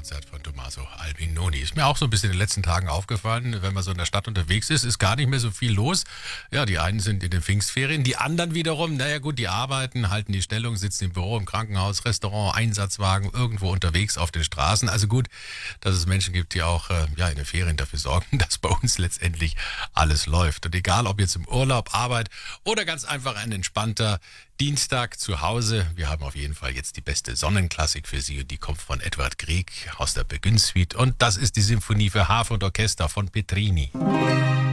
Konzert von Tommaso Albinoni. Ist mir auch so ein bisschen in den letzten Tagen aufgefallen, wenn man so in der Stadt unterwegs ist gar nicht mehr so viel los. Ja, die einen sind in den Pfingstferien, die anderen wiederum, naja gut, die arbeiten, halten die Stellung, sitzen im Büro, im Krankenhaus, Restaurant, Einsatzwagen, irgendwo unterwegs auf den Straßen. Also gut, dass es Menschen gibt, die auch in den Ferien dafür sorgen, dass bei uns letztendlich alles läuft. Und egal, ob jetzt im Urlaub, Arbeit oder ganz einfach ein entspannter Dienstag zu Hause. Wir haben auf jeden Fall jetzt die beste Sonnenklassik für Sie und die kommt von Edward Grieg aus der Begün Suite und das ist die Symphonie für Harfe und Orchester von Petrini.